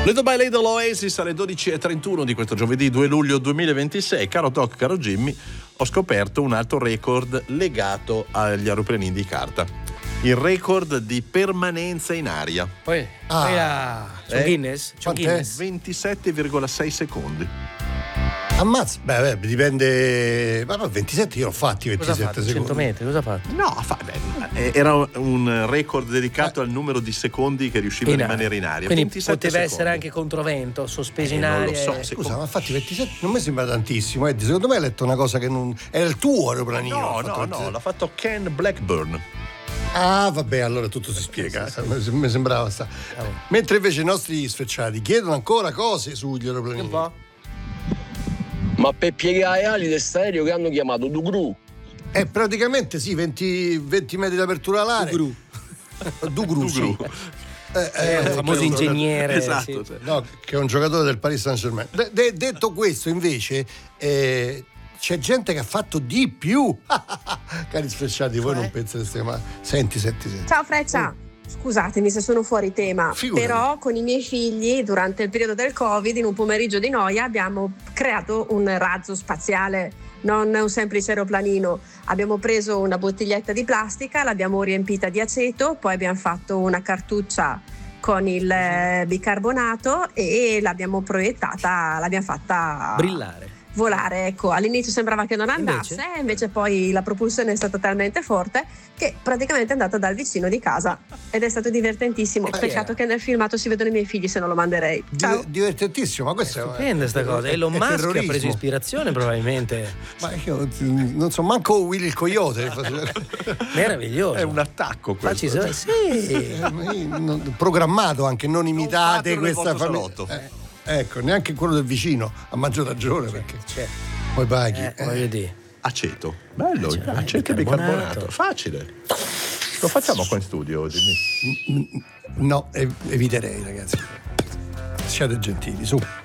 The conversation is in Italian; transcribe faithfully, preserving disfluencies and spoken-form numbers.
Little by Little Oasis alle dodici e trentuno di questo giovedì due luglio duemilaventisei. Caro Doc, caro Jimmy, ho scoperto un altro record legato agli aeroplanini di carta. Il record di permanenza in aria. Poi, Ah. poi la... C'è un Eh? Guinness? C'è un Quant'è? Guinness? ventisette virgola sei secondi. Ammazza, beh, beh, dipende. Ma no, ventisette io l'ho fatti Cosa ha ventisette fatto? secondi. cento metri, cosa ha fatto? No, fa, beh, era un record dedicato al numero di secondi che riusciva In a aria. rimanere in aria. Quindi ventisette poteva secondi. essere anche controvento, sospeso Eh, in non aria. lo so, e- se- Scusa, ma infatti ventisette non mi sembra tantissimo, Eddie. Secondo me hai letto una cosa che non. Era il tuo aeroplanino. No, ha fatto no, no, ventisette. l'ha fatto Ken Blackburn. Ah, vabbè, allora tutto si spiega. Mi sembrava sta. Mentre invece i nostri sfrecciati chiedono ancora cose sugli aeroplanini. Ma per piegare ali del aereo che hanno chiamato Dugru. Eh, praticamente sì, venti, venti metri d'apertura all'aria. Dugru. Dugru, sì. Dugru. Eh, Eh, il famoso quello- ingegnere. Esatto. sì. sì. No, che è un giocatore del Paris Saint-Germain. De- de- detto questo, invece, eh, c'è gente che ha fatto di più. Cari sfrecciati, voi non pensereste mai. Senti, senti, senti. Ciao Freccia, scusatemi se sono fuori tema, Figurati. però con i miei figli durante il periodo del Covid in un pomeriggio di noia abbiamo creato un razzo spaziale, non un semplice aeroplanino. Abbiamo preso una bottiglietta di plastica, l'abbiamo riempita di aceto, poi abbiamo fatto una cartuccia con il eh, bicarbonato e l'abbiamo proiettata, l'abbiamo fatta Brillare. volare, ecco. All'inizio sembrava che non andasse, Invece? invece, poi la propulsione è stata talmente forte che praticamente è andata dal vicino di casa ed è stato divertentissimo. chi Peccato era? che nel filmato si vedono i miei figli, se no lo manderei. Ciao. Div- divertentissimo, ma questo è. Stupenda sta cosa. è- Elon è Musk ha terrorismo. preso ispirazione probabilmente. Ma io non so, manco Willy il coyote. Meraviglioso. È un attacco Facci questo. so- sì. Eh, ma io non- programmato anche, non imitate fatelo nel questa vostro famiglia. salotto. Eh, ecco, neanche quello del vicino, a maggior ragione, perché Cioè, poi paghi. eh, eh. voglio dire. Aceto. Bello, Cioè, aceto e bicarbonato. bicarbonato. Facile. Lo facciamo qua in studio, Jimmy. No, ev- eviterei, ragazzi. Siate gentili, su.